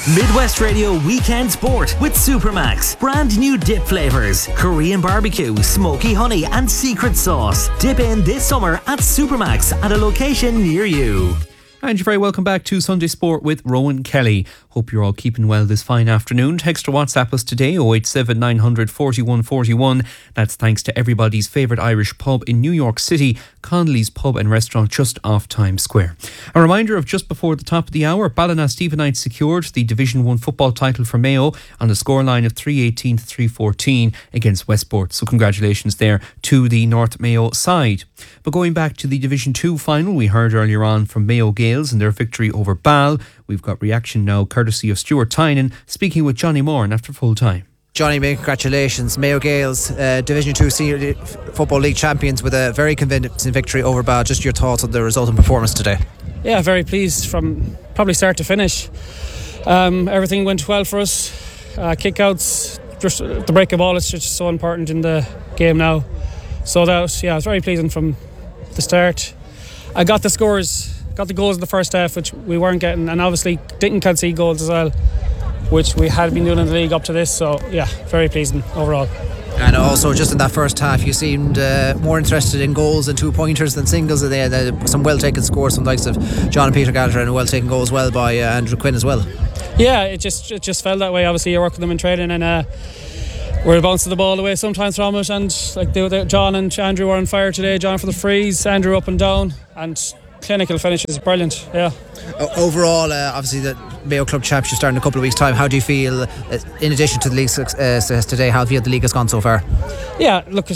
Midwest Radio Weekend Sport with Supermax. Brand new dip flavours. Korean barbecue, smoky honey and secret sauce. Dip in this summer at Supermax at a location near you. And you're very welcome back to Sunday Sport with Rowan Kelly. Hope you're all keeping well this fine afternoon. Text or WhatsApp us today 087 900 41 41. That's thanks to everybody's favourite Irish pub in New York City, Connolly's Pub and Restaurant just off Times Square. A reminder of just before the top of the hour, Ballina-Stevenite secured the Division 1 football title for Mayo on a scoreline of 318 to 314 against Westport. So congratulations there to the North Mayo side. But going back to the Division 2 final, we heard earlier on from Mayo Gales and their victory over Ball. We've got reaction now courtesy of Stuart Tynan speaking with Johnny Moran after full time. Johnny, congratulations. Mayo Gales, Division 2 Senior Football League champions with a very convincing victory over Ball. Just your thoughts on the result and performance today? Yeah, very pleased from probably start to finish. Everything went well for us. Kickouts, just the break of ball is just so important in the game now. So that was, it was very pleasing from the start. I got the scores, got the goals in the first half, which we weren't getting, and obviously didn't concede goals as well, which we had been doing in the league up to this. So very pleasing overall. And also just in that first half you seemed more interested in goals and 2-pointers than singles. There some well taken scores from the likes of John and Peter Gallagher, and well taken goals well by Andrew Quinn as well. Yeah, it just felt that way. Obviously you work with them in training, and we're bouncing the ball away sometimes from it, and like John and Andrew were on fire today. John for the frees, Andrew up and down, and clinical finishes, brilliant. Overall, obviously the Mayo Club Championship starting in a couple of weeks' time. How do you feel, in addition to the league success today, how have you feel the league has gone so far? Yeah, look,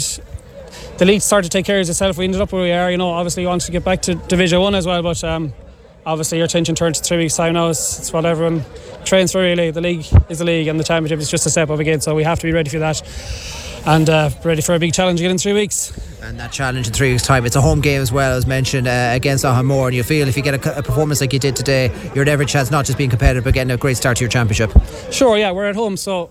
the league started to take care of itself. We ended up where we are. Obviously we wanted to get back to Division 1 as well, but obviously your attention turns to 3 weeks' time now. It's what everyone trains for, really. The league is the league, and the championship is just a step up again, so we have to be ready for that, and ready for a big challenge again in 3 weeks. And that challenge in 3 weeks' time, it's a home game as well, as mentioned, against Ahamore, and you feel if you get a performance like you did today, you're at every chance not just being competitive but getting a great start to your championship. Sure, we're at home, so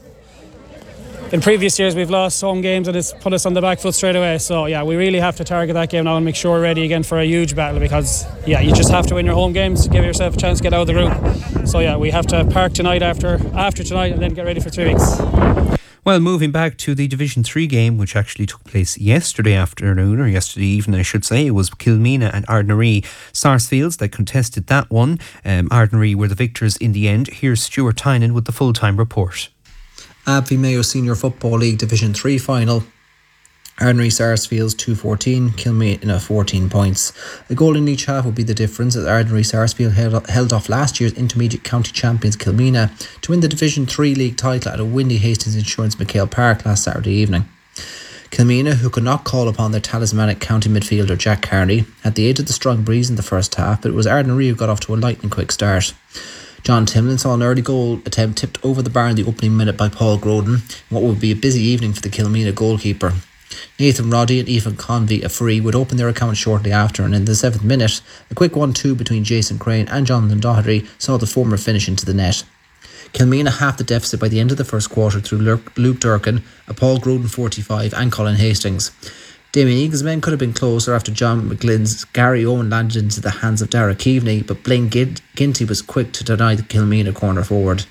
in previous years we've lost home games and it's put us on the back foot straight away. So we really have to target that game now and make sure we're ready again for a huge battle, because you just have to win your home games to give yourself a chance to get out of the group. So we have to park tonight after tonight, and then get ready for 3 weeks. Well, moving back to the Division 3 game, which actually took place yesterday afternoon, or yesterday evening I should say. It was Kilmena and Ardnaree Sarsfields that contested that one. Ardnaree were the victors in the end. Here's Stuart Tynan with the full-time report. Abbey Mayo Senior Football League Division 3 final. Ardnaree Sarsfields 2-14, Kilmena 14 points. A goal in each half would be the difference, as Ardnaree Sarsfield held off last year's intermediate county champions Kilmena to win the Division 3 league title at a windy Hastings Insurance McHale Park last Saturday evening. Kilmena, who could not call upon their talismanic county midfielder Jack Carney, had the aid of the strong breeze in the first half, but it was Ardnaree who got off to a lightning quick start. John Timlin saw an early goal attempt tipped over the bar in the opening minute by Paul Groden, in what would be a busy evening for the Kilmena goalkeeper. Nathan Roddy and Ethan Convey, a free, would open their account shortly after, and in the 7th minute, a quick 1-2 between Jason Crane and Jonathan Doherty saw the former finish into the net. Kilmena half the deficit by the end of the first quarter through Luke Durkin, a Paul Groden 45 and Colin Hastings. Damien Eagle's men could have been closer after John McGlynn's Gary Owen landed into the hands of Dara Keaveney, but Blaine Ginty was quick to deny the Kilmena corner forward.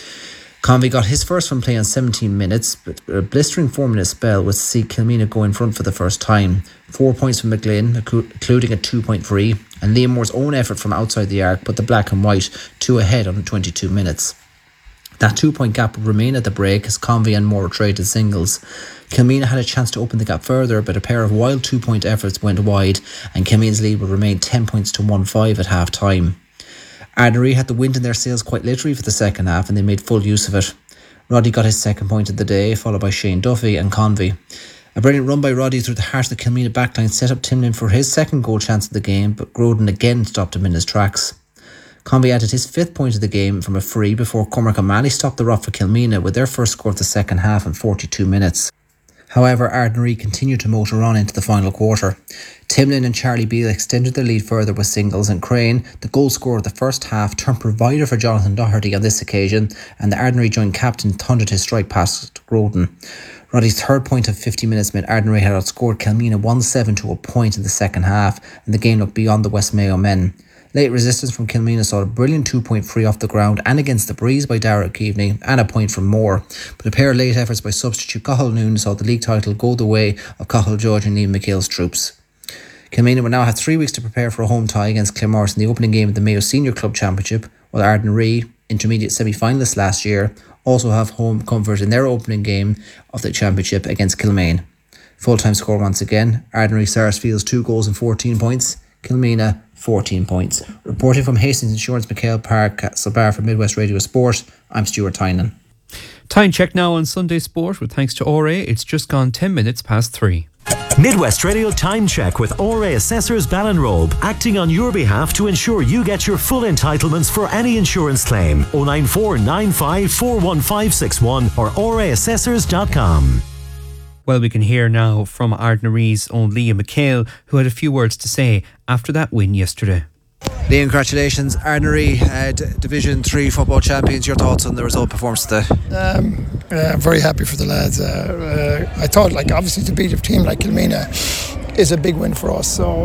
Convey got his first from play on 17 minutes, but a blistering 4-minute spell was to see Kilmena go in front for the first time. 4 points from McGlynn, including a 2-point free, and Liam Moore's own effort from outside the arc put the black and white 2 ahead on 22 minutes. That 2-point gap would remain at the break as Convey and Moore traded singles. Kilmena had a chance to open the gap further, but a pair of wild 2-point efforts went wide, and Kilmena's lead would remain 10 points to 1-5 at half time. Ardnaree had the wind in their sails quite literally for the second half, and they made full use of it. Roddy got his second point of the day, followed by Shane Duffy and Convey. A brilliant run by Roddy through the heart of the Kilmena backline set up Timlin for his second goal chance of the game, but Groden again stopped him in his tracks. Convey added his 5th point of the game from a free before Cormac O'Malley stopped the rock for Kilmena with their first score of the second half in 42 minutes. However, Ardnaree continued to motor on into the final quarter. Timlin and Charlie Beale extended their lead further with singles, and Crane, the goal scorer of the first half, turned provider for Jonathan Doherty on this occasion, and the Ardnaree joint captain thundered his strike past Groden. Roddy's third point of 50 minutes meant Ardnaree had outscored Kilmena 1-7 to a point in the second half, and the game looked beyond the West Mayo men. Late resistance from Kilmena saw a brilliant 2-point free off the ground and against the breeze by Darragh Keaveney and a point from Moore. But a pair of late efforts by substitute Cathal Noon saw the league title go the way of Cathal Judge and Liam McHale's troops. Kilmena will now have 3 weeks to prepare for a home tie against Kilmorris in the opening game of the Mayo Senior Club Championship, while Ardnaree, intermediate semi-finalists last year, also have home comfort in their opening game of the championship against Kilmaine. Full-time score once again, Ardnaree Sarsfields 2 goals and 14 points, Kilmena 14 points. Reporting from Hastings Insurance, McHale Park, Castlebar for Midwest Radio Sport, I'm Stuart Tynan. Time check now on Sunday Sport with thanks to Ore. It's just gone 10 minutes past 3. Midwest Radio Time Check with Ore Assessors Ballinrobe, acting on your behalf to ensure you get your full entitlements for any insurance claim. 094 95 41561 or oreassessors.com. Well, we can hear now from Ardnaree's own Liam McHale, who had a few words to say after that win yesterday. Liam, congratulations. Ardnaree, Division 3 football champions. Your thoughts on the result performance today? I'm very happy for the lads. I thought, obviously to beat a team like Kilmena is a big win for us. So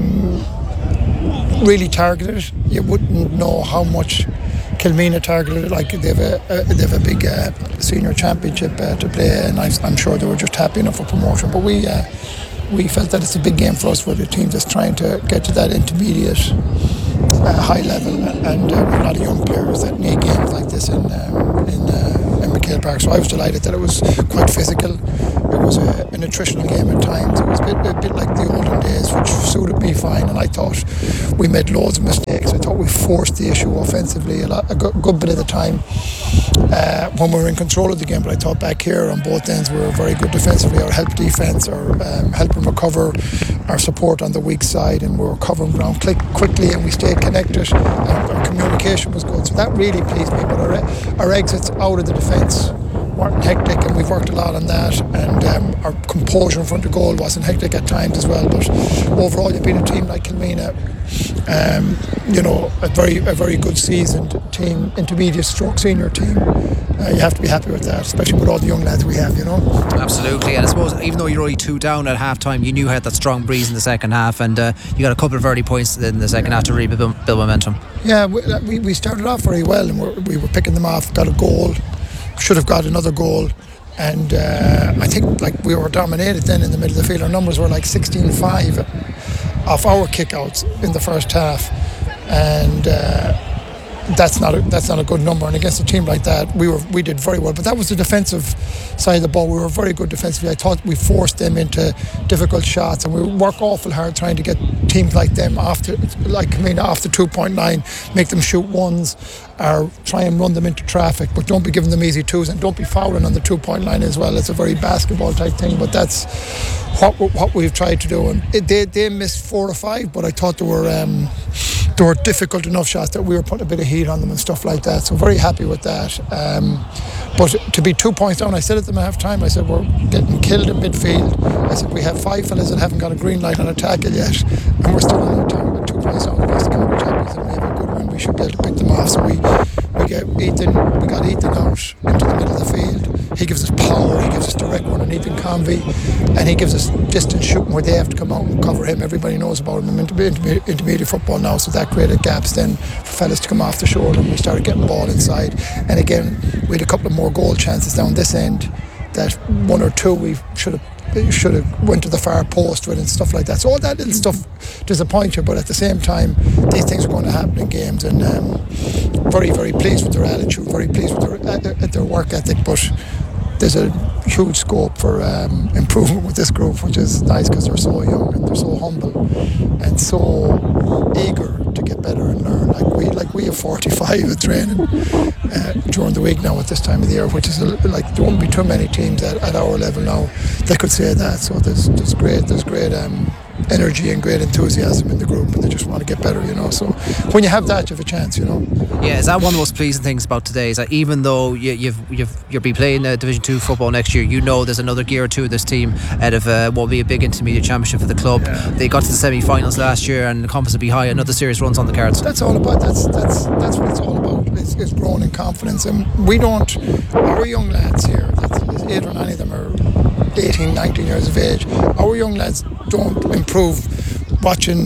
really targeted. You wouldn't know how much Kilmena targeted. They've a big senior championship to play, and I'm sure they were just happy enough for promotion. But we felt that it's a big game for us, for the team that's trying to get to that intermediate high level, and we've a lot of young players that need games like this in McHale Park. So I was delighted that it was quite physical. It was a nutritional game at times. It was a bit like the olden days, which suited me fine, and I thought we made loads of mistakes. I thought we forced the issue offensively a good bit of the time when we were in control of the game, but I thought back here on both ends we were very good defensively. Our help defence, our helping recover, our support on the weak side, and we were covering ground quickly, and we stayed connected, and our communication was good. So that really pleased me. But our exits out of the defence weren't hectic, and we've worked a lot on that, and our composure in front of goal wasn't hectic at times as well. But overall, you beat a team like Kilmena, a very good seasoned team, intermediate stroke senior team. You have to be happy with that, especially with all the young lads we have, Absolutely, and I suppose even though you're only 2 down at half time, you knew you had that strong breeze in the second half, and you got a couple of early points in the second half to really build momentum. Yeah, we started off very well, and we were picking them off, got a goal, should have got another goal, and I think we were dominated then in the middle of the field. Our numbers were 16-5 off our kickouts in the first half, and that's not a good number. And against a team like that, we did very well. But that was the defensive side of the ball. We were very good defensively. I thought we forced them into difficult shots, and we work awful hard trying to get teams like them after 2.9, make them shoot ones, or try and run them into traffic. But don't be giving them easy twos, and don't be fouling on the 2-point line as well. It's a very basketball type thing, but that's what we've tried to do. And they missed 4 or 5, but I thought they were difficult enough shots that we were putting a bit of heat on them and stuff like that. So very happy with that. But to be 2 points down, I said at them at half time, I said, we're getting killed in midfield. I said, we have 5 fellas that haven't got a green light on a tackle yet, and we're still on our time with 2 points down against the county champions, and we have a good run. We should be able to pick them off. So we got Ethan out into the middle of the field. He gives us power, he gives us direct run, and Ethan Convey, and he gives us distance shooting where they have to come out and cover him. Everybody knows about him in intermediate football now, so that created gaps then for fellas to come off the shoulder, and we started getting the ball inside. And again, we had a couple of more goal chances down this end that 1 or 2 we should have went to the far post with and stuff like that. So all that little stuff disappoints you, but at the same time these things are going to happen in games, and very, very pleased with their attitude, very pleased with their work ethic. But there's a huge scope for improvement with this group, which is nice because they're so young and they're so humble and so eager to get better and learn. We have 45 at training during the week now at this time of the year, which is there won't be too many teams at our level now that could say that. So there's great energy and great enthusiasm in the group, and they just want to get better, so when you have that, you have a chance. Yeah, is that one of the most pleasing things about today, is that even though you'll be playing Division 2 football next year, there's another gear or two of this team out of what will be a big intermediate championship for the club. They got to the semi-finals last year, and the confidence will be high. Another serious runs on the cards. That's all about. That's what it's all about. It's growing in confidence, and our young lads here, there's 8 or 9 of them are 18, 19 years of age. Our young lads don't improve watching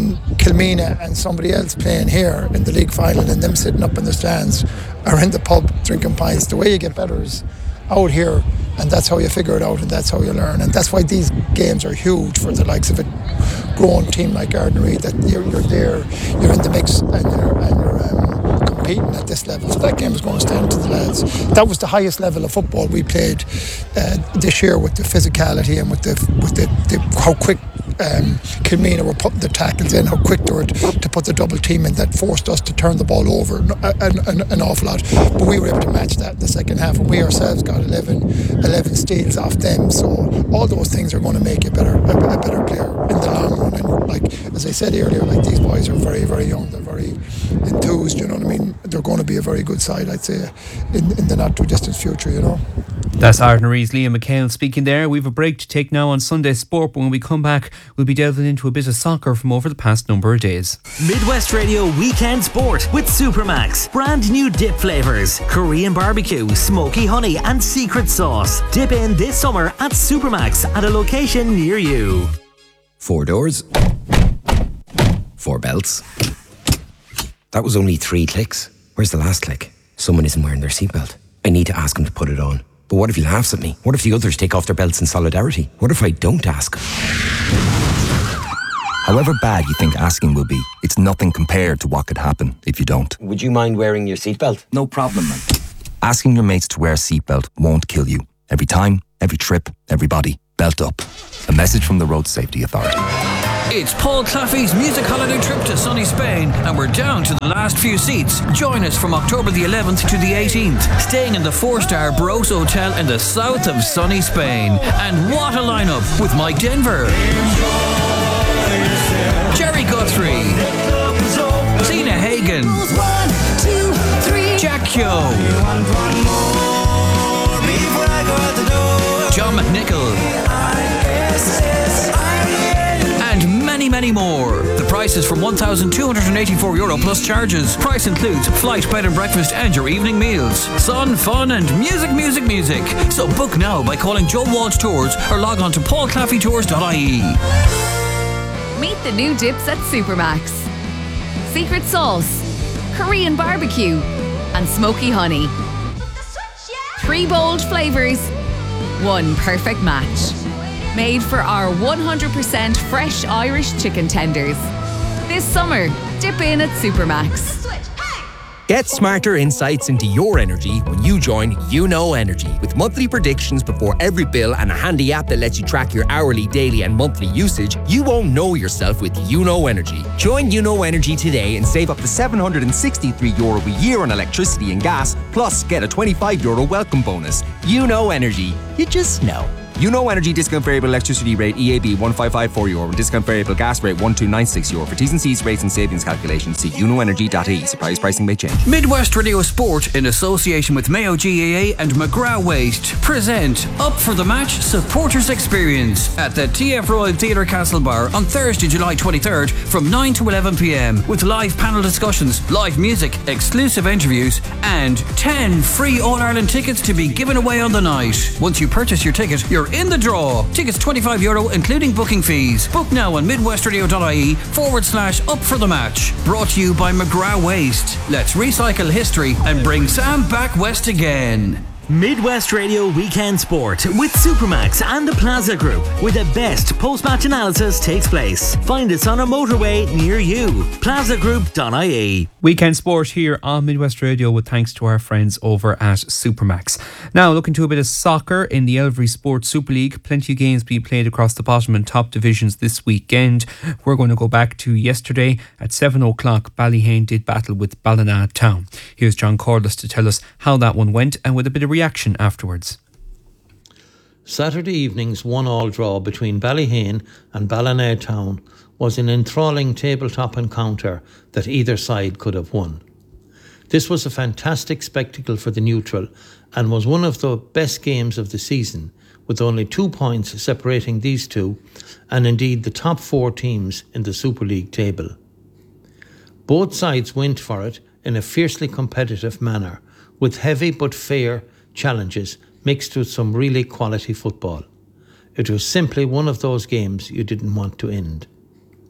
Kilmina and somebody else playing here in the league final and them sitting up in the stands or in the pub drinking pints. The way you get better is out here, and that's how you figure it out and that's how you learn, and that's why these games are huge for the likes of a grown team like Ardnaree, that you're there, you're in the mix, and you're competing at this level. So that game is going to stand to the lads. That was the highest level of football we played this year, with the physicality and with the how quick Kilmina were putting the tackles in, how quick they were to put the double team in, that forced us to turn the ball over an awful lot. But we were able to match that in the second half, and we ourselves got 11 steals off them. So all those things are going to make you a better player in the long run. And like as I said earlier, like these boys are very, very young, they're very enthused, you know what I mean? They're going to be a very good side, I'd say, in the not too distant future, you know. That's Ardnaree's Liam McHale speaking there. We have a break to take now on Sunday Sport, but when we come back, we'll be delving into a bit of soccer from over the past number of days. Midwest Radio Weekend Sport with Supermax. Brand new dip flavours, Korean barbecue, smoky honey and secret sauce. Dip in this summer at Supermax at a location near you. 4 doors, 4 belts. That was only 3 clicks. Where's the last click? Someone isn't wearing their seatbelt. I need to ask him to put it on. But what if he laughs at me? What if the others take off their belts in solidarity? What if I don't ask? However bad you think asking will be, it's nothing compared to what could happen if you don't. Would you mind wearing your seatbelt? No problem, man. Asking your mates to wear a seatbelt won't kill you. Every time, every trip, everybody, belt up. A message from the Road Safety Authority. It's Paul Claffey's music holiday trip to sunny Spain, and we're down to the last few seats. Join us from October the 11th to the 18th, staying in the 4-star Bros Hotel in the south of sunny Spain. And what a lineup with Mike Denver, Jerry Guthrie, Tina Hagen, Jack Kyo, John McNichol, and many more. The price is from €1,284 plus charges. Price includes flight, bed and breakfast and your evening meals. Sun, fun and music. So book now by calling Joe Walsh Tours or log on to paulclaffeytours.ie. Meet the new dips at Supermax. Secret sauce, Korean barbecue and smoky honey. 3 bold flavours, 1 perfect match. Made for our 100% fresh Irish chicken tenders. This summer, dip in at Supermax. Get smarter insights into your energy when you join YouKnow Energy. With monthly predictions before every bill and a handy app that lets you track your hourly, daily and monthly usage, you won't know yourself with YouKnow Energy. Join YouKnow Energy today and save up to €763 a year on electricity and gas, plus get a €25 welcome bonus. YouKnow Energy. You just know. YouKnow Energy discount variable electricity rate EAB €1,554 and discount variable gas rate €1,296. For T's and C's, rates and savings calculations, see YouKnowEnergy.ie. Surprise pricing may change. Midwest Radio Sport, in association with Mayo GAA and McGrath Waste, present Up for the Match Supporters Experience at the TF Royal Theatre Castlebar on Thursday, July 23rd from 9 to 11 p.m. with live panel discussions, live music, exclusive interviews and 10 free All-Ireland tickets to be given away on the night. Once you purchase your ticket, you're in the draw. Tickets €25 including booking fees. Book now on midwestradio.ie/up for the match. Brought to you by McGrath Waste. Let's recycle history and bring Sam back west again. Midwest Radio Weekend Sport with Supermax and the Plaza Group, where the best post-match analysis takes place. Find us on a motorway near you. plazagroup.ie. Weekend Sport here on Midwest Radio with thanks to our friends over at Supermax. Now looking to a bit of soccer in the Elvery Sports Super League. Plenty of games being played across the bottom and top divisions this weekend. We're going to go back to yesterday at 7 o'clock. Ballyhane did battle with Ballina Town. Here's John Corliss to tell us how that one went and with a bit of reaction afterwards. Saturday evening's 1-1 draw between Ballyhane and Ballina Town was an enthralling tabletop encounter that either side could have won. This was a fantastic spectacle for the neutral and was one of the best games of the season, with only 2 points separating these two and indeed the top 4 teams in the Super League table. Both sides went for it in a fiercely competitive manner, with heavy but fair challenges mixed with some really quality football. It was simply one of those games you didn't want to end.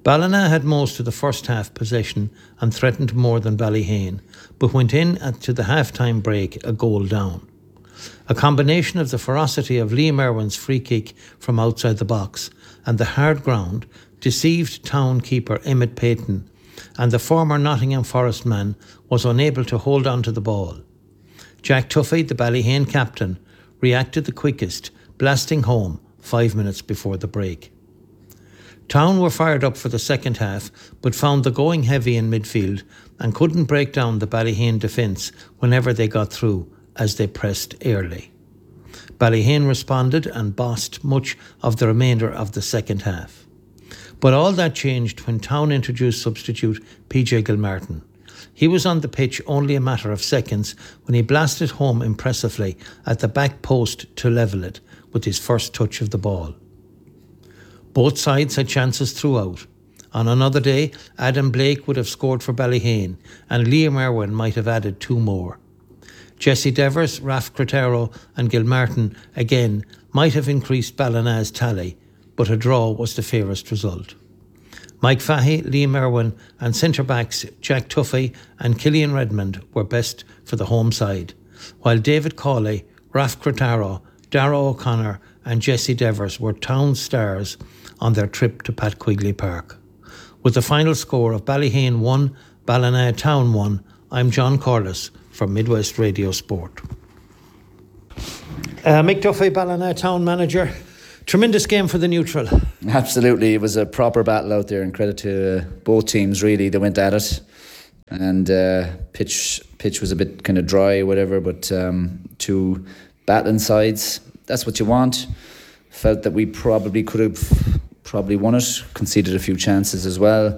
Ballina had most of the first half possession and threatened more than Ballyhane, but went in to the half-time break a goal down. A combination of the ferocity of Liam Irwin's free kick from outside the box and the hard ground deceived town keeper Emmett Payton, and the former Nottingham Forest man was unable to hold on to the ball. Jack Tuffy, the Ballyhane captain, reacted the quickest, blasting home 5 minutes before the break. Town were fired up for the second half, but found the going heavy in midfield and couldn't break down the Ballyhane defence whenever they got through, as they pressed early. Ballyhane responded and bossed much of the remainder of the second half. But all that changed when Town introduced substitute PJ Gilmartin. He was on the pitch only a matter of seconds when he blasted home impressively at the back post to level it with his first touch of the ball. Both sides had chances throughout. On another day, Adam Blake would have scored for Ballyhane and Liam Irwin might have added 2 more. Jesse Devers, Ralph Cretero and Gilmartin again might have increased Ballina's tally, but a draw was the fairest result. Mike Fahey, Liam Irwin and centre-backs Jack Tuffy and Killian Redmond were best for the home side, while David Cawley, Ralph Cretaro, Darragh O'Connor and Jesse Devers were Town stars on their trip to Pat Quigley Park. With the final score of Ballyhane 1, Ballina Town 1, I'm John Corliss from Midwest Radio Sport. Mick Duffy, Ballina Town manager. Tremendous game for the neutral. Absolutely, it was a proper battle out there, and credit to both teams really. They went at it, and pitch was a bit kind of dry or whatever, but 2 battling sides, that's what you want. Felt that we probably could have won it, conceded a few chances as well,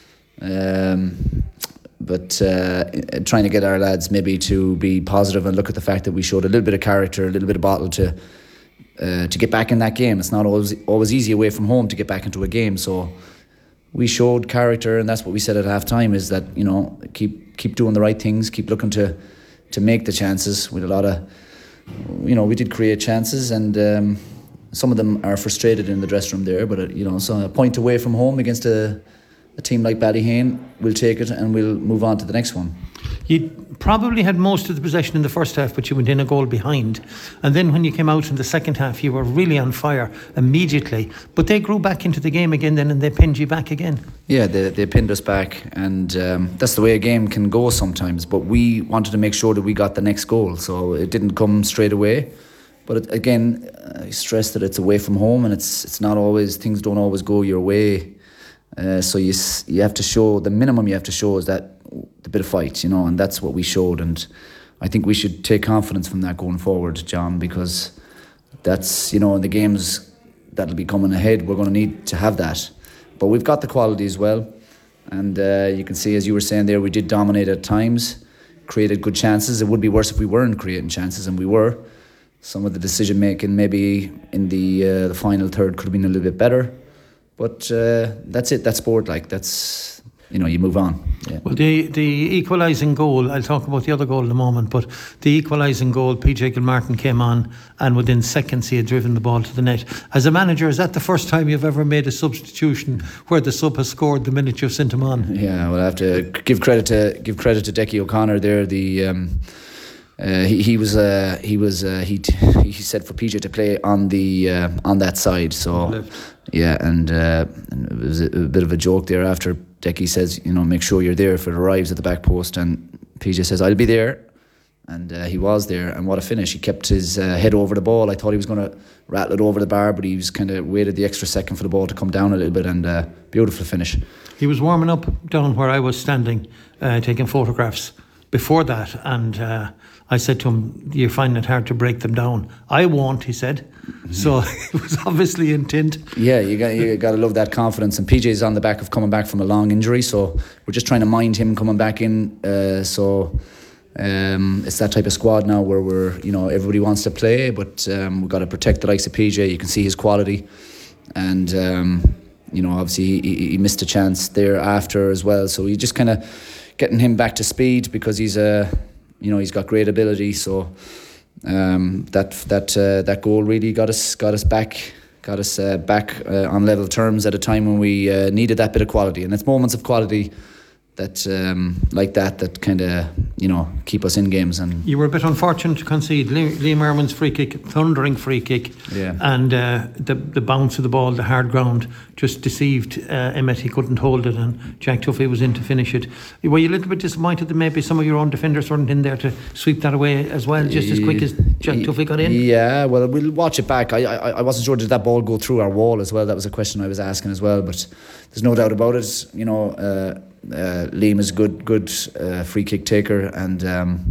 but trying to get our lads maybe to be positive and look at the fact that we showed a little bit of character, a little bit of bottle to get back in that game. It's not always easy away from home to get back into a game, so we showed character, and that's what we said at half time, is that, you know, keep doing the right things, keep looking to make the chances. With a lot of, you know, we did create chances, and some of them are frustrated in the dressing room there, but you know, so a point away from home against a team like Ballyhane, we'll take it and we'll move on to the next one. You probably had most of the possession in the first half, but you went in a goal behind, and then when you came out in the second half you were really on fire immediately, but they grew back into the game again then, and they pinned you back again. Yeah, they pinned us back, and that's the way a game can go sometimes, but we wanted to make sure that we got the next goal, so it didn't come straight away. But again, I stress that it's away from home, and it's not always, things don't always go your way. So you have to show, the minimum you have to show is that the bit of fight, you know, and that's what we showed. And I think we should take confidence from that going forward, John, because that's, you know, in the games that'll be coming ahead, we're going to need to have that. But we've got the quality as well. And you can see, as you were saying there, we did dominate at times, created good chances. It would be worse if we weren't creating chances, and we were. Some of the decision making maybe in the final third could have been a little bit better, but that's it. That's sport. Like, that's, you know, you move on. Yeah. Well, the equalising goal, I'll talk about the other goal in a moment, but the equalising goal, PJ Gilmartin came on, and within seconds he had driven the ball to the net. As a manager, is that the first time you've ever made a substitution where the sub has scored the minute you've sent him on? Yeah, well, I have to give credit to Decky O'Connor there. He said for PJ to play on that side, so yeah, and it was a bit of a joke there after Decky says, you know, make sure you're there if it arrives at the back post, and PJ says, I'll be there, and he was there, and what a finish. He kept his head over the ball. I thought he was going to rattle it over the bar, but he was kind of waited the extra second for the ball to come down a little bit, and beautiful finish. He was warming up down where I was standing, taking photographs before that, and I said to him, "You find it hard to break them down?" "I won't," he said. So it was obviously intent. Yeah, you got to love that confidence. And PJ's on the back of coming back from a long injury, so we're just trying to mind him coming back in. So it's that type of squad now where we're, you know, everybody wants to play, but we've got to protect the likes of PJ. You can see his quality, and you know, obviously he missed a chance there after as well. So you just kind of getting him back to speed, because he's he's got great ability. So that goal really got us back got us back on level terms at a time when we needed that bit of quality. And it's moments of quality that like that kind of keep us in games. And you were a bit unfortunate to concede. Liam Irwin's free kick, thundering free kick, and the bounce of the ball, the hard ground, just deceived Emmett. He couldn't hold it, and Jack Tuffy was in to finish it. Were you a little bit disappointed that maybe some of your own defenders weren't in there to sweep that away as well, just as quick as Jack Tuffy got in? Yeah, well, we'll watch it back. I wasn't sure, did that ball go through our wall as well? That was a question I was asking as well, but there's no doubt about it. Liam is a good free kick taker, and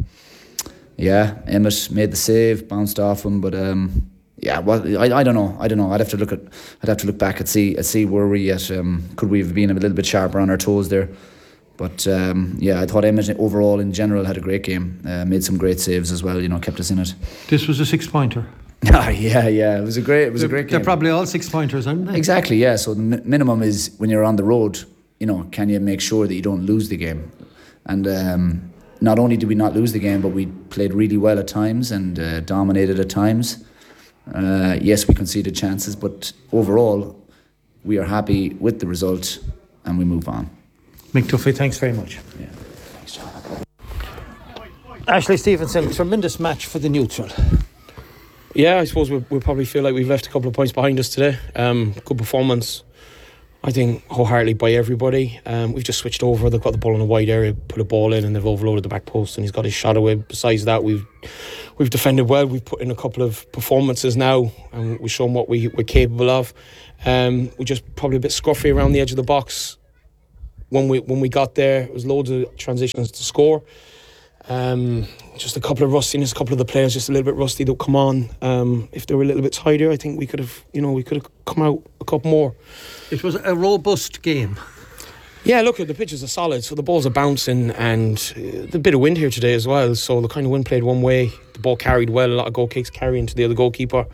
Emmett made the save, bounced off him, but I don't know. I'd have to look back and see where we at. Could we have been a little bit sharper on our toes there? But I thought Emmett overall in general had a great game. Made some great saves as well. Kept us in it. This was a 6-pointer. Yeah. It was a great game. They're probably all 6-pointers, aren't they? Exactly. Yeah. So the minimum is when you're on the road, can you make sure that you don't lose the game? And not only did we not lose the game, but we played really well at times and dominated at times. Yes, we conceded chances, but overall, we are happy with the result and we move on. Mick Tuffy, thanks very much. Yeah. Thanks, John. Ashley Stevenson, tremendous match for the neutral. Yeah, I suppose we probably feel like we've left a couple of points behind us today. Good performance, I think, wholeheartedly by everybody. We've just switched over. They've got the ball in a wide area, put a ball in, and they've overloaded the back post, and he's got his shot away. Besides that, we've defended well. We've put in a couple of performances now, and we've shown what we're capable of. We just probably a bit scruffy around the edge of the box. When we got there, it was loads of transitions to score. Just a couple of rustiness, a couple of the players just a little bit rusty that come on. If they were a little bit tidier, I think we could have come out a couple more. It was a robust game. Yeah, look, the pitches are solid, so the balls are bouncing, and the bit of wind here today as well. So the kind of wind played one way, the ball carried well, a lot of goal kicks carrying to the other goalkeeper.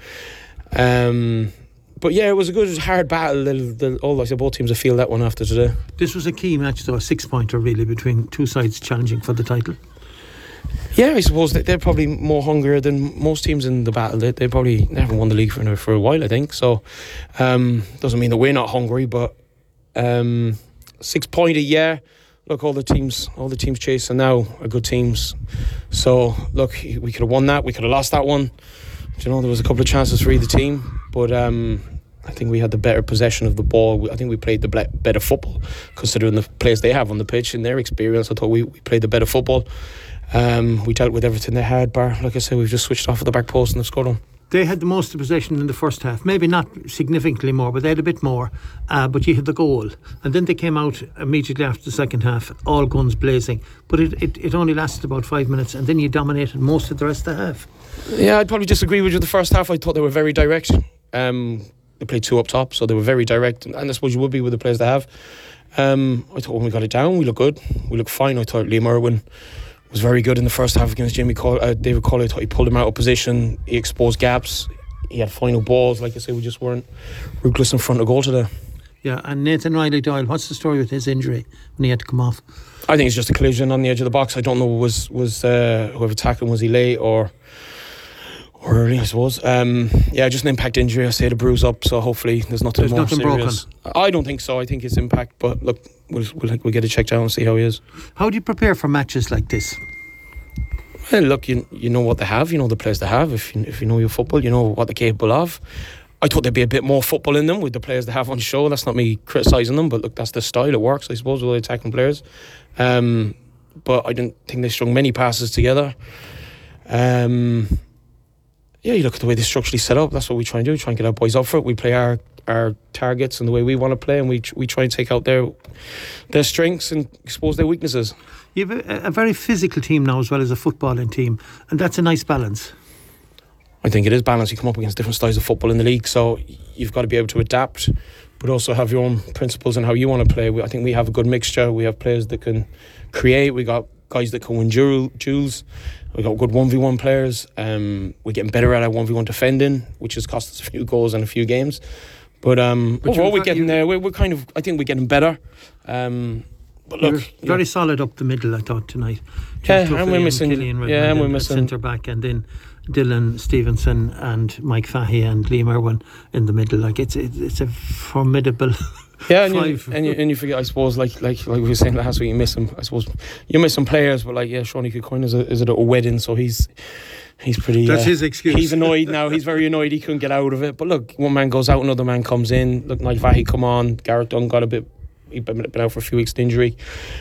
But yeah, it was a good hard battle. I said both teams will feel that one after today. This was a key match, though, a 6-pointer really between two sides challenging for the title. Yeah, I suppose they're probably more hungrier than most teams in the battle. They probably haven't won the league for a while, I think. So doesn't mean that we're not hungry, but 6-pointer, yeah. Look, all the teams chasing now are good teams. So look, we could have won that. We could have lost that one. There was a couple of chances for either team, but I think we had the better possession of the ball. I think we played the better football, considering the players they have on the pitch and their experience. I thought we played the better football. We dealt with everything they had, bar. Like I said, we've just switched off at the back post and they've scored on. They had the most of possession in the first half, maybe not significantly more, but they had a bit more, but you had the goal, and then they came out immediately after the second half, all guns blazing, but it only lasted about 5 minutes, and then you dominated most of the rest of the half. Yeah, I'd probably disagree with you. The first half I thought they were very direct. They played two up top, so they were very direct, and I suppose you would be with the players they have. I thought when we got it down, we looked good, we looked fine. I thought Liam Irwin was very good in the first half against David Colley. I thought he pulled him out of position, he exposed gaps, he had final balls. Like I say, we just weren't ruthless in front of goal today. Yeah, and Nathan Riley-Doyle, what's the story with his injury when he had to come off? I think it's just a collision on the edge of the box. I don't know, was whoever tackled him, was he late or early, I suppose. Just an impact injury. I say the bruise up, so hopefully there's nothing more serious. Broken. I don't think so. I think it's impact, but look, we'll get it checked out and see how he is. How do you prepare for matches like this? Well, look, you know what they have, you know the players they have. If you know your football, you know what they're capable of. I thought there'd be a bit more football in them with the players they have on show. That's not me criticising them, but look, that's the style. It works, I suppose, with the attacking players. But I didn't think they strung many passes together. You look at the way they're structurally set up. That's what we try and do. We try and get our boys up for it. We play our targets and the way we want to play, and we try and take out their strengths and expose their weaknesses. You have a very physical team now as well as a footballing team, and that's a nice balance. I think it is balanced. You come up against different styles of football in the league, so you've got to be able to adapt, but also have your own principles and how you want to play. I think we have a good mixture. We have players that can create. We got guys that can win duels. We got good 1v1 players. We're getting better at our 1v1 defending, which has cost us a few goals and a few games. But overall, we're getting there. We're kind of. I think we're getting better. But look, very solid up the middle, I thought, tonight. Yeah, and we're missing. Yeah, and we're missing centre back, and then Dylan Stevenson and Mike Fahey and Liam Irwin in the middle. Like it's a formidable. Yeah, and you forget, I suppose, like we were saying last week, you miss him. I suppose you miss some players, but like, yeah, Seanie Kilcoyne is at a wedding, so he's pretty. That's his excuse. He's annoyed now. He's very annoyed. He couldn't get out of it. But look, one man goes out, another man comes in. Look, Mike Fahey come on. Garrett Dunn got he'd been out for a few weeks with injury.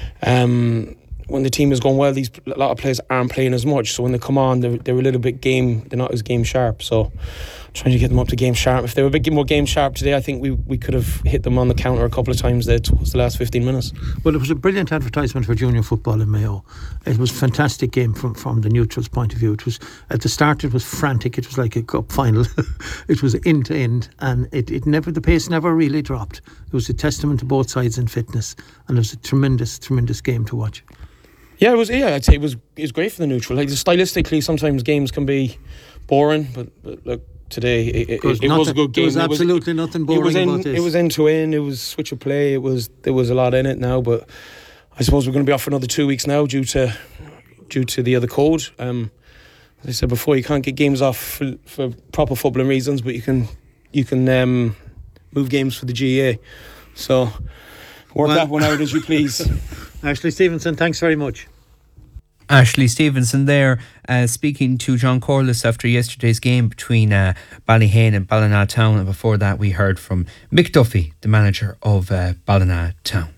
When the team is going well, a lot of players aren't playing as much. So when they come on, they're a little bit they're not as game sharp. So trying to get them up to game sharp. If they were a bit more game sharp today, I think we could have hit them on the counter a couple of times there towards the last 15 minutes. Well, it was a brilliant advertisement for junior football in Mayo. It was a fantastic game from the neutrals' point of view. It was, at the start, it was frantic. It was like a cup final. It was end to end, and the pace never really dropped. It was a testament to both sides in fitness, and it was a tremendous game to watch. Yeah, it was. Yeah, I'd say it was great for the neutral. Like, stylistically, sometimes games can be boring, but look, today it was a good game. There was absolutely nothing boring about this. It was end to end. It was switch of play. There was a lot in it now, but I suppose we're going to be off for another 2 weeks now due to the other code. As I said before, you can't get games off for proper footballing reasons, but you can move games for the GAA. So work that one out as you please. Ashley Stevenson, thanks very much. Ashley Stevenson there speaking to John Corliss after yesterday's game between Ballyhane and Ballina Town, and before that we heard from Mick Duffy, the manager of Ballina Town.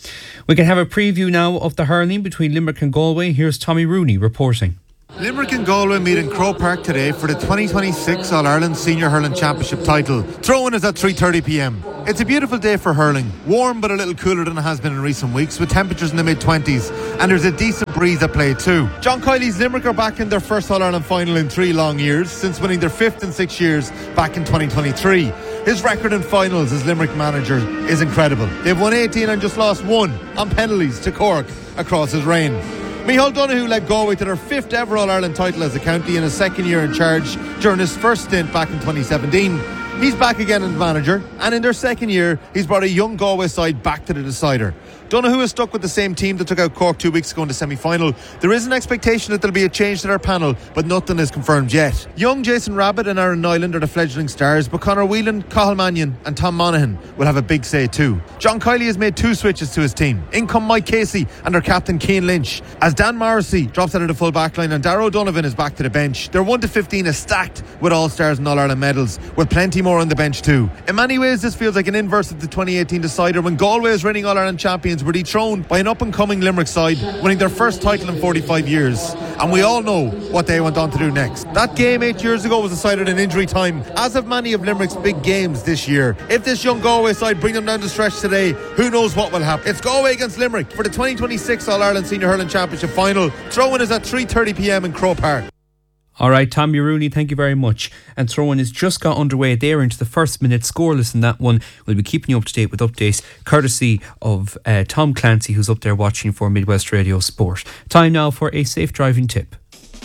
We can have a preview now of the hurling between Limerick and Galway. Here's Tommy Rooney reporting. Limerick and Galway meet in Croke Park today for the 2026 All-Ireland Senior Hurling Championship title. Throw-in is at 3:30pm. It's a beautiful day for hurling. Warm but a little cooler than it has been in recent weeks, with temperatures in the mid-20s, and there's a decent breeze at play too. John Kiley's Limerick are back in their first All-Ireland final in 3 long years, since winning their 5th in 6 years back in 2023. His record in finals as Limerick manager is incredible. They've won 18 and just lost 1 on penalties to Cork across his reign. Micheál Donoghue led Galway to their 5th ever All-Ireland title as a county in his 2nd year in charge during his first stint back in 2017. He's back again as manager, and in their 2nd year, he's brought a young Galway side back to the decider. Donoghue is stuck with the same team that took out Cork 2 weeks ago in the semi-final. There is an expectation that there'll be a change to their panel, but nothing is confirmed yet. Young Jason Rabbit and Aaron Nyland are the fledgling stars, but Conor Whelan, Cathal Mannion and Tom Monaghan will have a big say too. John Kiley has made 2 switches to his team. In come Mike Casey and their captain Cian Lynch, as Dan Morrissey drops out of the full back line and Darragh O'Donovan is back to the bench. Their 1-15 is stacked with All-Stars and All-Ireland medals, with plenty more on the bench too. In many ways, this feels like an inverse of the 2018 decider, when Galway's reigning All-Ireland champions were dethroned by an up-and-coming Limerick side, winning their first title in 45 years. And we all know what they went on to do next. That game 8 years ago was decided in injury time, as have many of Limerick's big games this year. If this young Galway side bring them down the stretch today, who knows what will happen. It's Galway against Limerick for the 2026 All-Ireland Senior Hurling Championship final. Throw-in is at 3:30pm in Croke Park. Alright, Tommy Rooney, thank you very much. And throw-in has just got underway there into the first minute, scoreless in that one. We'll be keeping you up to date with updates courtesy of Tom Clancy, who's up there watching for Midwest Radio Sport. Time now for a safe driving tip.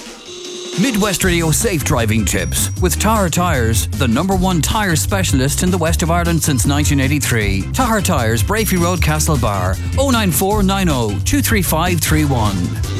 Midwest Radio Safe Driving Tips with Tahar Tyres, the #1 tyre specialist in the west of Ireland since 1983. Tahar Tyres, Brafey Road, Castlebar, 09490 23531.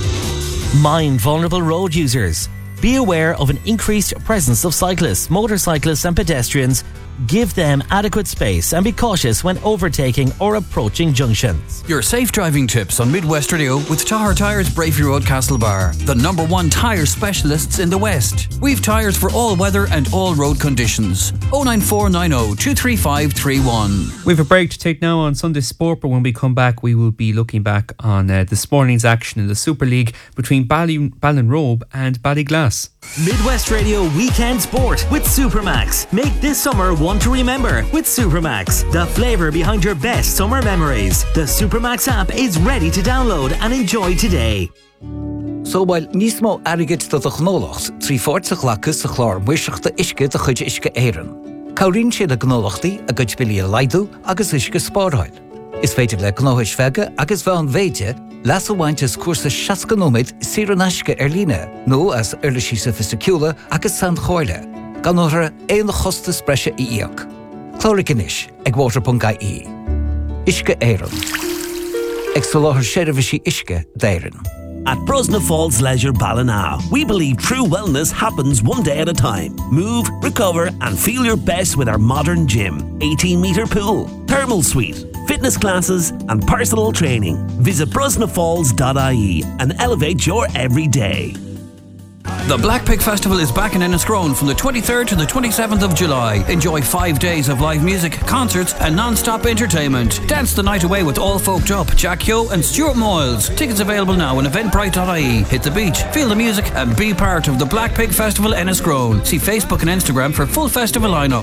Mind vulnerable road users. Be aware of an increased presence of cyclists, motorcyclists and pedestrians. Give them adequate space and be cautious when overtaking or approaching junctions. Your safe driving tips on Midwest Radio with Tahar Tyres, Brafey Road, Castlebar, the #1 tyre specialists in the West. We've tyres for all weather and all road conditions. 09490 23531. We have a break to take now on Sunday Sport, but when we come back we will be looking back on this morning's action in the Super League between Ballinrobe and Ballyglass. Midwest Radio Weekend Sport with Supermax. Make this summer one to remember with Supermax, the flavour behind your best summer memories. The Supermax app is ready to download and enjoy today. So while nismo arigit to the gnolochs, 3/4 lacus the chlor wisach the iske the chuj iske eiren. Kaurin she the gnolochti a guj billy laidu agus iske sporhoil. Is feite le gnohish vege agus van veje. Lasso waintjes koerse shaskanomid sironashke erline, no as erlishi sophisticula agus sand choile. Ganore een goste spresje iak. Chlorikinish, eg water.ie. Iske eiron. ag soláthar seirbhísí isce d'éireann. At Brosna Falls Leisure Ballina, we believe true wellness happens one day at a time. Move, recover, and feel your best with our modern gym, 18-metre pool, thermal suite, fitness classes, and personal training. Visit brosnafalls.ie and elevate your everyday. The Black Pig Festival is back in Enniscrone from the 23rd to the 27th of July. Enjoy 5 days of live music, concerts and non-stop entertainment. Dance the night away with All Folked Up, Jack Yo and Stuart Moyles. Tickets available now on eventbrite.ie. Hit the beach, feel the music and be part of the Black Pig Festival Enniscrone. See Facebook and Instagram for full festival lineup.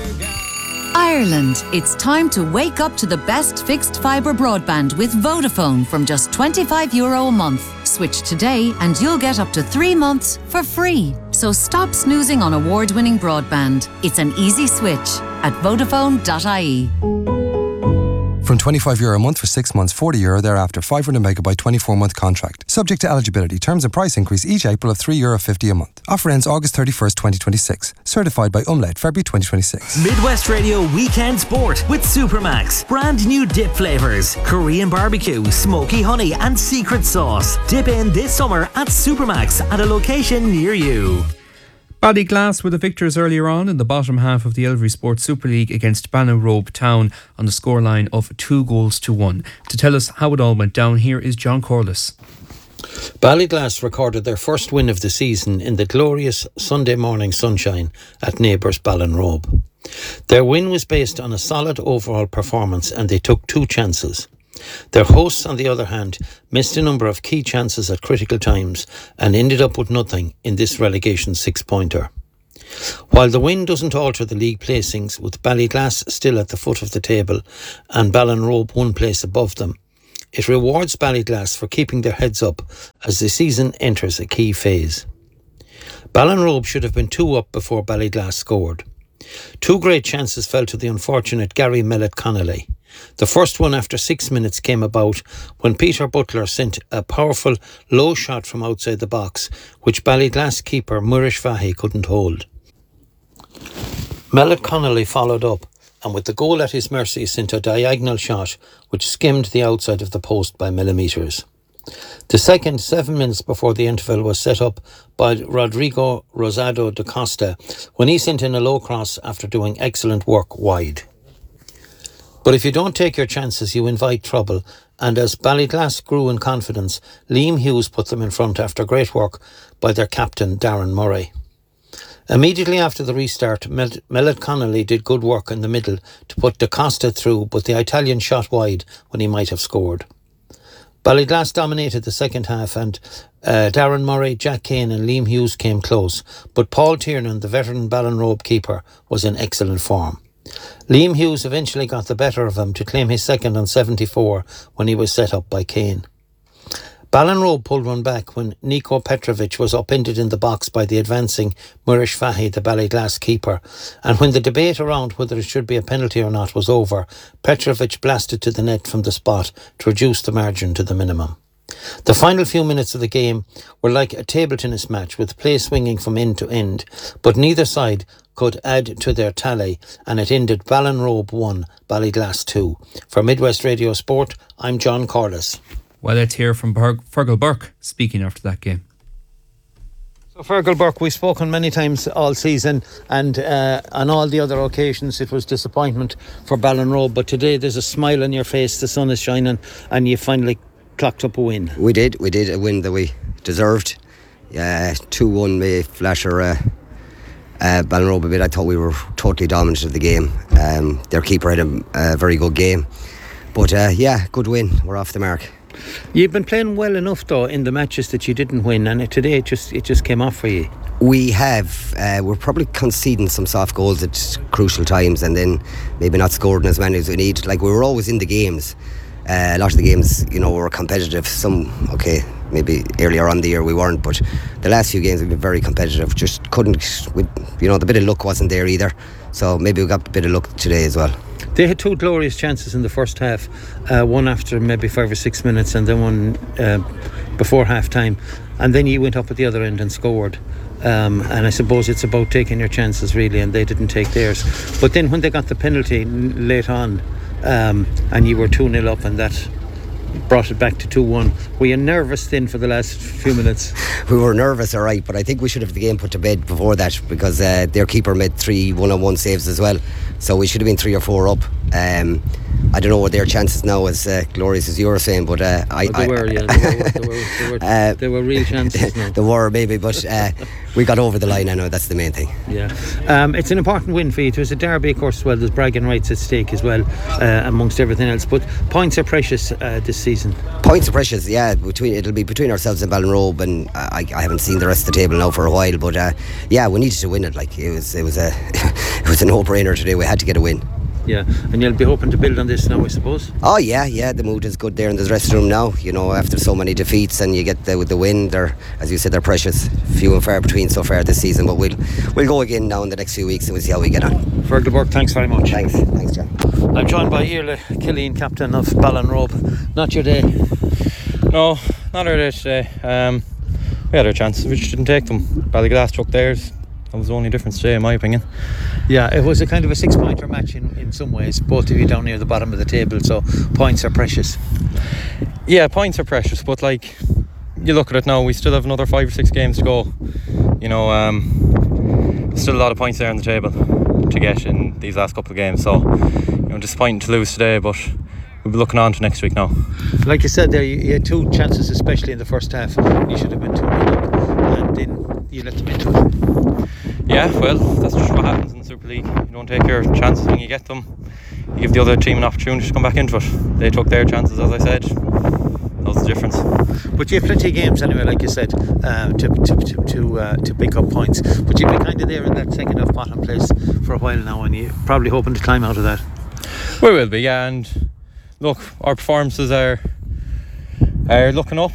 Ireland, it's time to wake up to the best fixed fibre broadband with Vodafone from just €25 a month. Switch today and you'll get up to 3 months for free. So stop snoozing on award-winning broadband. It's an easy switch at Vodafone.ie. From €25 a month for 6 months, €40 thereafter, 500 megabyte 24-month contract. Subject to eligibility. Terms and price increase each April of €3.50 a month. Offer ends August 31st, 2026. Certified by Umlaut, February 2026. Midwest Radio Weekend Sport with Supermax. Brand new dip flavours. Korean barbecue, smoky honey and secret sauce. Dip in this summer at Supermax at a location near you. Ballyglass were the victors earlier on in the bottom half of the Elvery Sports Super League against Ballinrobe Town on the scoreline of 2-1. To tell us how it all went down, here is John Corliss. Ballyglass recorded their first win of the season in the glorious Sunday morning sunshine at neighbours Ballinrobe. Their win was based on a solid overall performance and they took 2 chances. Their hosts, on the other hand, missed a number of key chances at critical times and ended up with nothing in this relegation 6-pointer. While the win doesn't alter the league placings, with Ballyglass still at the foot of the table and Ballinrobe 1 place above them, it rewards Ballyglass for keeping their heads up as the season enters a key phase. Ballinrobe should have been 2 up before Ballyglass scored. 2 great chances fell to the unfortunate Gary Mellett-Connolly. The first one after 6 minutes came about when Peter Butler sent a powerful low shot from outside the box, which Ballyglass keeper Murish Fahy couldn't hold. Mellett-Connolly followed up and with the goal at his mercy sent a diagonal shot which skimmed the outside of the post by millimetres. The second, 7 minutes before the interval, was set up by Rodrigo Rosado da Costa when he sent in a low cross after doing excellent work wide. But if you don't take your chances, you invite trouble, and as Ballyglass grew in confidence, Liam Hughes put them in front after great work by their captain Darren Murray. Immediately after the restart, Mellett-Connolly did good work in the middle to put Da Costa through, but the Italian shot wide when he might have scored. Ballyglass dominated the second half and Darren Murray, Jack Kane and Liam Hughes came close, but Paul Tiernan, the veteran Ballinrobe keeper, was in excellent form. Liam Hughes eventually got the better of him to claim his second on 74 when he was set up by Kane. Ballinrobe pulled one back when Niko Petrovic was upended in the box by the advancing Murish Fahy, the Ballyglass keeper, and when the debate around whether it should be a penalty or not was over, Petrovic blasted to the net from the spot to reduce the margin to the minimum. The final few minutes of the game were like a table tennis match with play swinging from end to end, but neither side could add to their tally and it ended Ballinrobe 1, Ballyglass 2. For Midwest Radio Sport, I'm John Corliss. Well, let's hear from Fergal Burke speaking after that game. So Fergal Burke, we've spoken many times all season and on all the other occasions it was disappointment for Ballinrobe, but today there's a smile on your face, the sun is shining and you finally clocked up a win. We did a win that we deserved. 2-1 may flasher Ballinrobe a bit. I thought we were totally dominant of the game. Their keeper had a very good game, but good win. We're off the mark. You've been playing well enough though in the matches that you didn't win, and today it just came off for you. We have. We're probably conceding some soft goals at crucial times, and then maybe not scoring as many as we need. Like, we were always in the games. A lot of the games, were competitive. Maybe earlier on the year we weren't, but the last few games we've been very competitive. Just couldn't. The bit of luck wasn't there either. So maybe we got a bit of luck today as well. They had 2 glorious chances in the first half, one after maybe 5 or 6 minutes and then one before half time, and then you went up at the other end and scored, and I suppose it's about taking your chances really, and they didn't take theirs. But then when they got the penalty late on and you were 2-0 up and that brought it back to 2-1. Were you nervous then for the last few minutes? We were nervous, all right, but I think we should have the game put to bed before that, because their keeper made 3 one-on-one saves as well, so we should have been 3 or 4 up. I don't know what their chances now, as glorious as you were saying, but there were real chances now. There were maybe, but we got over the line. I know that's the main thing. Yeah, it's an important win for you. It was a derby, of course, as well. There's bragging rights at stake as well, amongst everything else. But points are precious this season. Points are precious, yeah. It'll be between ourselves and Ballinrobe, and I haven't seen the rest of the table now for a while. But yeah, we needed to win it. Like it was a no-brainer today. We had to get a win. Yeah, and you'll be hoping to build on this now, I suppose. Oh yeah, the mood is good there in the dressing room now. You know, after so many defeats, and you get the win. They're, as you said, they're precious, few and far between so far this season. But we'll go again now in the next few weeks, and we'll see how we get on. Fergal Burke, thanks very much. Thanks, John. I'm joined by Iarla Killeen, captain of Ballinrobe. Not your day. No, not our day today. We had our chances, we just didn't take them. Ballyglass took theirs. That was the only difference today, in my opinion. Yeah, it was a kind of a 6-pointer match in some ways. Both of you down near the bottom of the table, so points are precious. Yeah, points are precious, but like, you look at it now, we still have another 5 or 6 games to go. You know, still a lot of points there on the table to get in these last couple of games. So, you know, disappointing to lose today, but we'll be looking on to next week now. Like you said there, you had 2 chances, especially in the first half. You should have been 2-0 up, and then you let them into it. Yeah, well, that's just what happens in the Super League. You don't take your chances when you get them. You give the other team an opportunity to come back into it. They took their chances, as I said. That was the difference. But you have plenty of games anyway, like you said, to pick up points. But you'll be kind of there in that second half bottom place for a while now, and you're probably hoping to climb out of that. We will be, yeah. And look, our performances are looking up.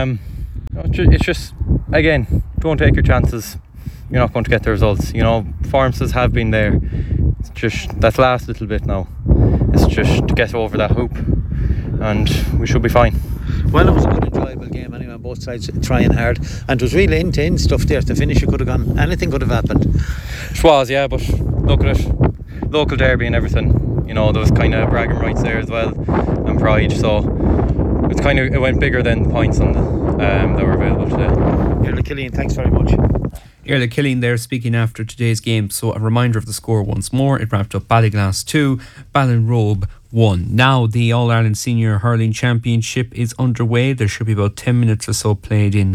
It's just, again, don't take your chances. You're not going to get the results. You know, performances have been there. It's just that last little bit now. It's just to get over that hoop, and we should be fine. Well, it was a good, enjoyable game anyway, on both sides trying hard, and it was really end-to-end stuff there. The finish, it could have gone, anything could have happened. It was, yeah, but look at it, local derby and everything. You know, there was kind of bragging rights there as well, and pride. So it went bigger than the points on that were available today. Iarla Killeen, thanks very much. Iarla Killeen there speaking after today's game. So a reminder of the score once more. It wrapped up Ballyglass 2, Ballinrobe 1. Now the All-Ireland Senior Hurling Championship is underway. There should be about 10 minutes or so played in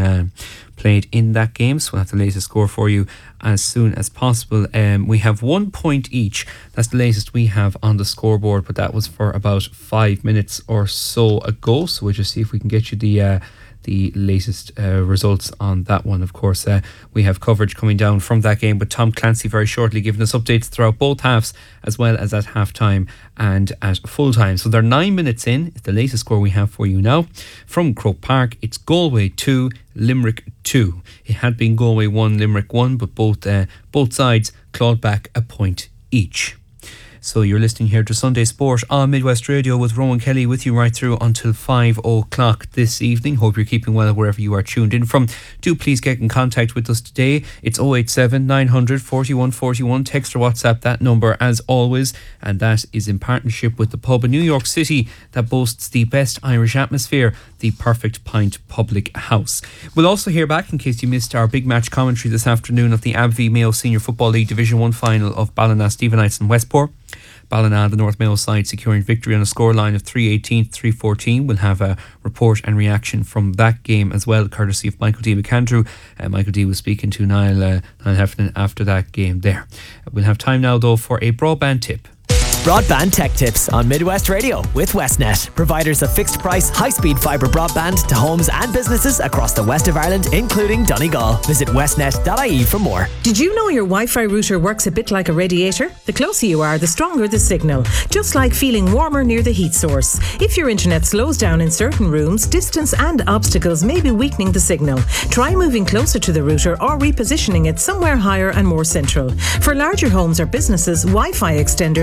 that game, so we'll have the latest score for you as soon as possible. We have 1 point each. That's the latest we have on the scoreboard, but that was for about 5 minutes or so ago, so we'll just see if we can get you the latest results on that one. Of course, we have coverage coming down from that game with Tom Clancy very shortly, giving us updates throughout both halves, as well as at half time and at full time. So they're 9 minutes in. It's the latest score we have for you now. From Croke Park, it's Galway 2, Limerick 2. It had been Galway 1, Limerick 1, but both sides clawed back a point each. So you're listening here to Sunday Sport on Midwest Radio with Rowan Kelly with you right through until 5 o'clock this evening. Hope you're keeping well wherever you are tuned in from. Do please get in contact with us today. It's 087 900 41 41. Text or WhatsApp that number as always. And that is in partnership with the pub in New York City that boasts the best Irish atmosphere, the Perfect Pint Public House. We'll also hear back, in case you missed our big match commentary this afternoon, of the AbbVie Mayo Senior Football League Division 1 final of Ballina, Stevenage and Westport. Ballina, the North Mayo side, securing victory on a scoreline of 3-18-3-14. We'll have a report and reaction from that game as well, courtesy of Michael D. McAndrew. Michael D. was speaking to Niall Heffernan after that game there. We'll have time now, though, for a broadband tip. Broadband Tech Tips on Midwest Radio with Westnet, providers of fixed price, high-speed fibre broadband to homes and businesses across the west of Ireland, including Donegal. Visit westnet.ie for more. Did you know your Wi-Fi router works a bit like a radiator? The closer you are, the stronger the signal, just like feeling warmer near the heat source. If your internet slows down in certain rooms, distance and obstacles may be weakening the signal. Try moving closer to the router or repositioning it somewhere higher and more central. For larger homes or businesses, Wi-Fi extenders or mesh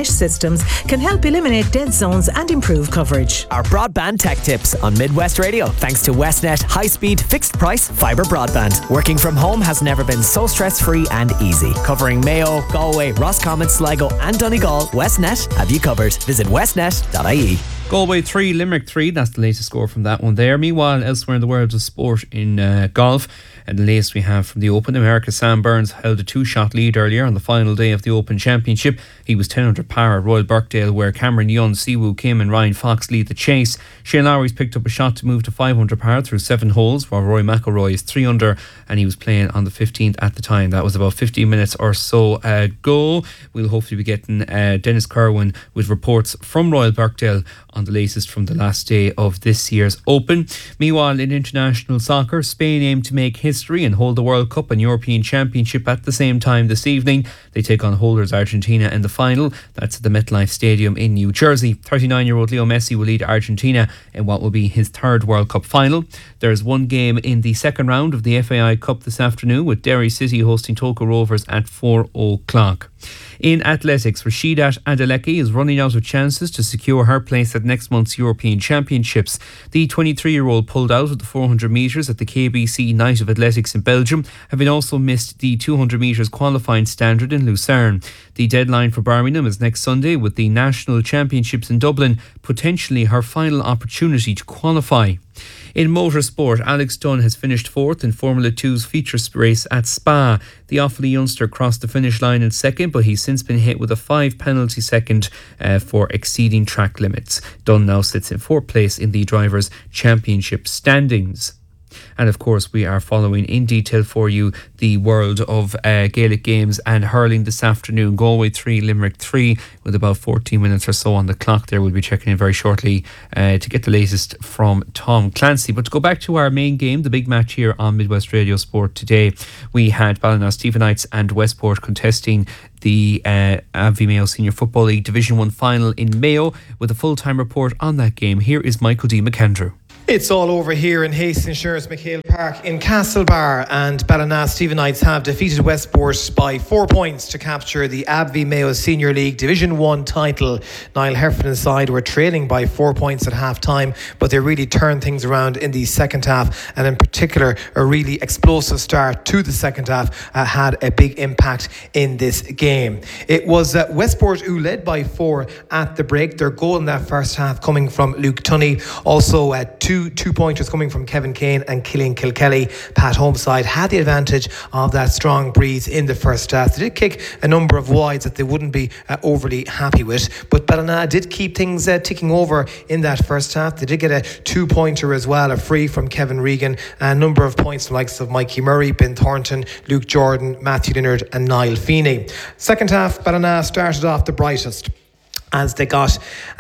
mesh systems can help eliminate dead zones and improve coverage. Our broadband tech tips on Midwest Radio, thanks to Westnet high-speed fixed-price fibre broadband. Working from home has never been so stress-free and easy. Covering Mayo, Galway, Roscommon, Sligo and Donegal, Westnet have you covered. Visit westnet.ie. Galway 3, Limerick 3, that's the latest score from that one there. Meanwhile, elsewhere in the world of sport in golf, and the latest we have from the Open, America's Sam Burns held a 2-shot lead earlier on the final day of the Open Championship. He was 10 under par at Royal Birkdale, where Cameron Young, Siwoo Kim and Ryan Fox lead the chase. Shane Lowry's picked up a shot to move to 5 under par through 7 holes, while Rory McIlroy is 3 under, and he was playing on the 15th at the time. That was about 15 minutes or so ago. We'll hopefully be getting Dennis Kerwin with reports from Royal Birkdale on the latest from the last day of this year's Open. Meanwhile, in international soccer, Spain aim to make history and hold the World Cup and European Championship at the same time this evening. They take on holders Argentina in the final. That's at the MetLife Stadium in New Jersey. 39-year-old Leo Messi will lead Argentina in what will be his 3rd World Cup final. There's one game in the second round of the FAI Cup this afternoon, with Derry City hosting Toco Rovers at 4 o'clock. In athletics, Rasheedat Adeleke is running out of chances to secure her place at next month's European Championships. The 23-year-old pulled out of the 400 metres at the KBC Night of Athletics in Belgium, having also missed the 200 metres qualifying standard in Lucerne. The deadline for Birmingham is next Sunday, with the National Championships in Dublin potentially her final opportunity to qualify. In motorsport, Alex Dunn has finished 4th in Formula 2's feature race at Spa. The Offaly youngster crossed the finish line in 2nd, but he's since been hit with a 5 penalty second for exceeding track limits. Dunn now sits in 4th place in the Drivers' Championship standings. And of course, we are following in detail for you the world of Gaelic games and hurling this afternoon. Galway 3, Limerick 3, with about 14 minutes or so on the clock there. We'll be checking in very shortly to get the latest from Tom Clancy. But to go back to our main game, the big match here on Midwest Radio Sport today, we had Ballina Stephenites and Westport contesting the Abvie Mayo Senior Football League Division 1 final in Mayo. With a full-time report on that game, here is Michael D. McAndrew. It's all over here in Hastings Insurance McHale Park in Castlebar, and Ballina Stephenites have defeated Westport by 4 points to capture the Abvie Mayo Senior League Division 1 title. Niall Heffernan's side were trailing by 4 points at half time, but they really turned things around in the second half, and in particular a really explosive start to the second half had a big impact in this game. It was Westport who led by 4 at the break. Their goal in that first half coming from Luke Tunney, also two pointers coming from Kevin Kane and Killian Kilkelly. Pat Homeside had the advantage of that strong breeze in the first half. They did kick a number of wides that they wouldn't be overly happy with, but Ballina did keep things ticking over in that first half. They did get a 2-pointer as well, a free from Kevin Regan, and a number of points from the likes of Mikey Murray, Ben Thornton, Luke Jordan, Matthew Leonard and Niall Feeney. Second half, Ballina started off the brightest, as they got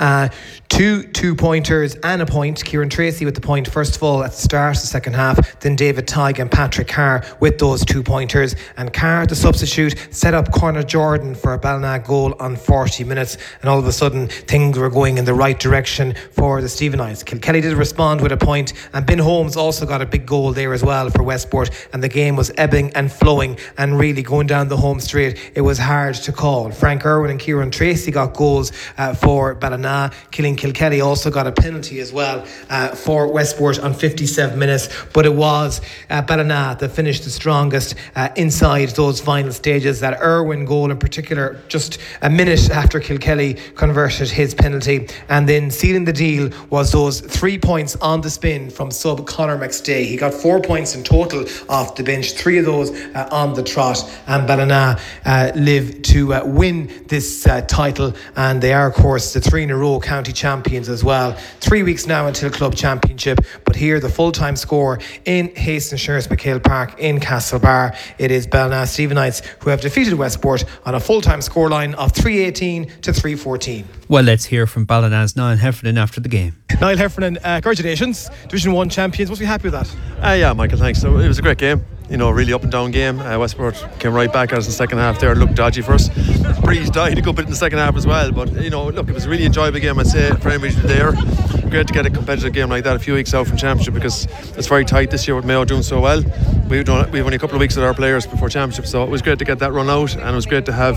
two pointers and a point. Kieran Tracy with the point first of all at the start of the second half, then David Tighe and Patrick Carr with those 2 pointers, and Carr, the substitute, set up Conor Jordan for a Ballina goal on 40 minutes, and all of a sudden things were going in the right direction for the Stephenites. Kilkelly did respond with a point, and Ben Holmes also got a big goal there as well for Westport, and the game was ebbing and flowing and really going down the home straight. It was hard to call. Frank Irwin and Kieran Tracy got goals for Ballina. Killian Kilkelly also got a penalty as well for Westport on 57 minutes, but it was Ballina that finished the strongest inside those final stages. That Irwin goal in particular, just a minute after Kilkelly converted his penalty, and then sealing the deal was those 3 points on the spin from sub Conor McStay. He got 4 points in total off the bench, 3 of those on the trot, and Ballina live to win this title, and they are of course the 3 in a row county champions as well. 3 weeks now until club championship, but here the full-time score in Hastings Insurance McHale Park in Castlebar, it is Ballina Stephenites who have defeated Westport on a full-time scoreline of 318 to 314. Well, let's hear from Ballina's Niall Heffernan after the game. Niall Heffernan, congratulations, Division 1 champions. Must be happy with that. Yeah, Michael, thanks. So it was a great game. really up and down game. Westport came right back at us in the second half there, looked dodgy for us. Breeze died a good bit in the second half as well, but look, it was a really enjoyable game, I'd say, for anybody there. Great to get a competitive game like that a few weeks out from Championship, because it's very tight this year with Mayo doing so well. We've only a couple of weeks with our players before Championship, so it was great to get that run out, and it was great to have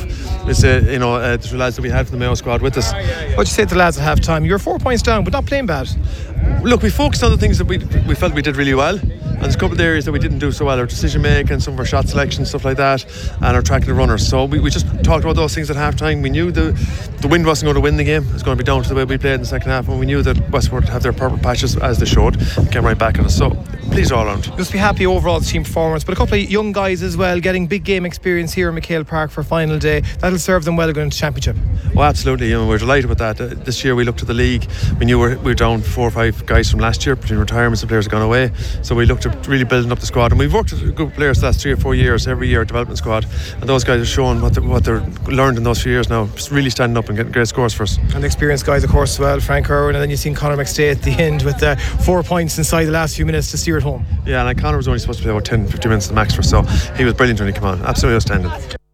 the two lads that we had from the Mayo squad with us. What'd you say to the lads at half time? You were 4 points down, but not playing bad. Look, we focused on the things that we felt we did really well, and there's a couple of areas that we didn't do so well: our decision making, some of our shot selection, stuff like that, and our tracking the runners. So we just talked about those things at half time. We knew the wind wasn't going to win the game. It was going to be down to the way we played in the second half, and we knew that Westport had their purple patches as they showed, and came right back at us. So pleased all around. You must be happy overall with the team performance, but a couple of young guys as well getting big game experience here in McHale Park for final day. That'll serve them well going into Championship. Oh, absolutely. We're delighted with that. This year we looked at the league. We knew we were down 4 or 5 guys from last year between retirements and players have gone away. So we looked at really building up the squad, and we've worked with good players the last 3 or 4 years, every year, development squad, and those guys are showing what they've learned in those few years now, just really standing up and getting great scores for us. And experienced guys, of course, as well, Frank Irwin, and then you've seen Conor McStay at the end with 4 points inside the last few minutes to steer it home. Yeah, and Conor was only supposed to play about 10-15 minutes the max for us, so he was brilliant when he came on, absolutely outstanding.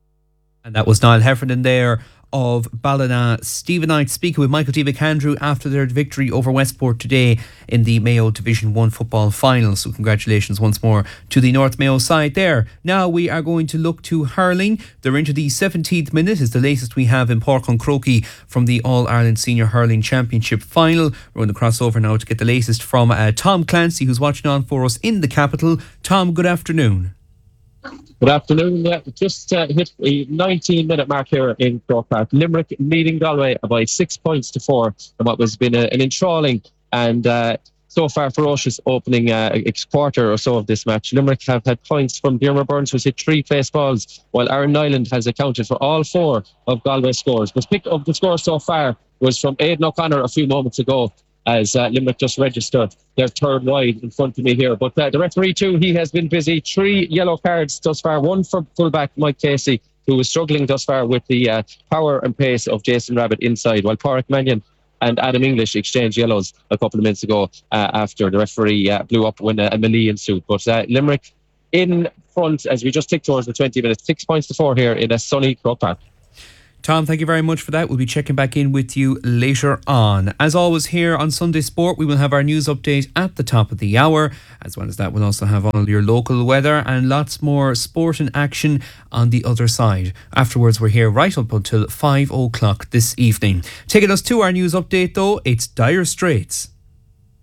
And that was Niall Heffernan there of Ballina. Stephen Knight speaking with Michael T. McAndrew after their victory over Westport today in the Mayo Division 1 football final. So congratulations once more to the North Mayo side there. Now we are going to look to hurling. They're into the 17th minute, is the latest we have in Páirc Uí Chrócaí from the All-Ireland Senior Hurling Championship final. We're going to cross over now to get the latest from Tom Clancy, who's watching on for us in the capital. Tom, good afternoon. Good afternoon. Just hit a 19-minute mark here in Croke Park. Limerick leading Galway by 6 points to 4 in what has been an enthralling and so far ferocious opening quarter or so of this match. Limerick have had points from Diarmuid Burns, who's hit 3 place balls, while Aaron Nyland has accounted for all 4 of Galway's scores. The pick of the score so far was from Aidan O'Connor a few moments ago, as Limerick just registered their third wide in front of me here. But the referee too, he has been busy. 3 yellow cards thus far, 1 for fullback Mike Casey, who was struggling thus far with the power and pace of Jason Rabbit inside, while Pádraig Mannion and Adam English exchanged yellows a couple of minutes ago after the referee blew up when a melee ensued. But Limerick in front as we just tick towards the 20 minutes, 6 points to 4 here in a sunny Croke Park. Tom, thank you very much for that. We'll be checking back in with you later on. As always, here on Sunday Sport, we will have our news update at the top of the hour. As well as that, we'll also have all your local weather and lots more sport and action on the other side. Afterwards, we're here right up until 5 o'clock this evening. Taking us to our news update, though, it's Dire Straits.